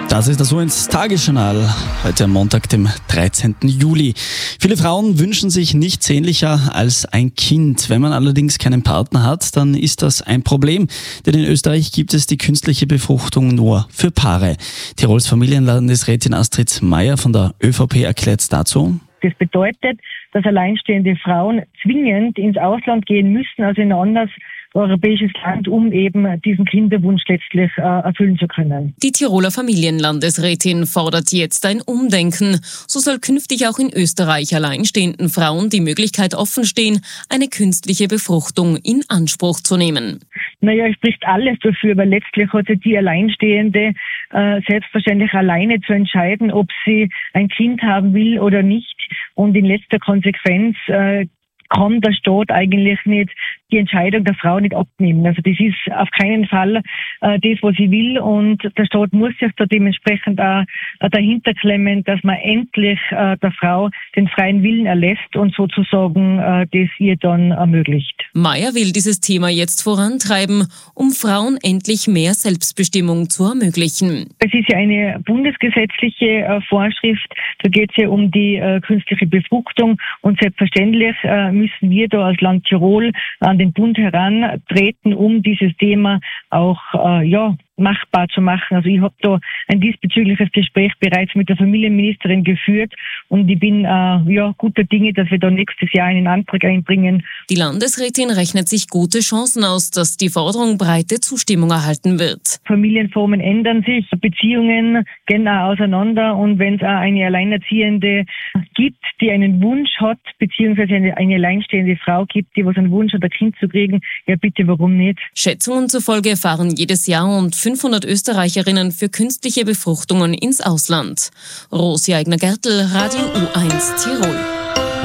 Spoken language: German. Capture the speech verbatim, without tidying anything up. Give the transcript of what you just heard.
Das ist das U eins Tagesjournal, heute am Montag, dem dreizehnten Juli. Viele Frauen wünschen sich nichts sehnlicher als ein Kind. Wenn man allerdings keinen Partner hat, dann ist das ein Problem. Denn in Österreich gibt es die künstliche Befruchtung nur für Paare. Tirols Familienlandesrätin Astrid Meier von der ÖVP erklärt dazu. Das bedeutet, dass alleinstehende Frauen zwingend ins Ausland gehen müssen, also in ein anderes europäisches Land, um eben diesen Kinderwunsch letztlich äh, erfüllen zu können. Die Tiroler Familienlandesrätin fordert jetzt ein Umdenken. So soll künftig auch in Österreich alleinstehenden Frauen die Möglichkeit offenstehen, eine künstliche Befruchtung in Anspruch zu nehmen. Naja, es spricht alles dafür, weil letztlich hat sich die Alleinstehende äh, selbstverständlich alleine zu entscheiden, ob sie ein Kind haben will oder nicht. Und in letzter Konsequenz äh, kann der Staat eigentlich nicht die Entscheidung der Frau nicht abnehmen. Also das ist auf keinen Fall äh, das, was sie will, und der Staat muss sich da dementsprechend auch äh, dahinter klemmen, dass man endlich äh, der Frau den freien Willen erlässt und sozusagen äh, das ihr dann ermöglicht. Meier will dieses Thema jetzt vorantreiben, um Frauen endlich mehr Selbstbestimmung zu ermöglichen. Es ist ja eine bundesgesetzliche äh, Vorschrift, da geht es ja um die äh, künstliche Befruchtung, und selbstverständlich äh, müssen wir da als Land Tirol an den Bund herantreten, um dieses Thema auch äh, ja machbar zu machen. Also ich habe da ein diesbezügliches Gespräch bereits mit der Familienministerin geführt, und ich bin äh, ja guter Dinge, dass wir da nächstes Jahr einen Antrag einbringen. Die Landesrätin rechnet sich gute Chancen aus, dass die Forderung breite Zustimmung erhalten wird. Familienformen ändern sich, Beziehungen gehen auch auseinander, und wenn es auch eine Alleinerziehende gibt, die einen Wunsch hat, beziehungsweise eine, eine alleinstehende Frau gibt, die was einen Wunsch hat, ein Kind zu kriegen, ja bitte, warum nicht? Schätzungen zufolge fahren jedes Jahr rund fünfhundert Österreicherinnen für künstliche Befruchtungen ins Ausland. Rosi Eigner-Gertl, Radio U eins Tirol.